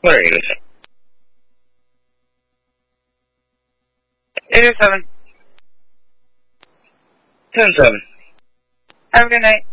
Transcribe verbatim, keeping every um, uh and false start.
What are you? Eight or seven. Ten seven. Have a good night.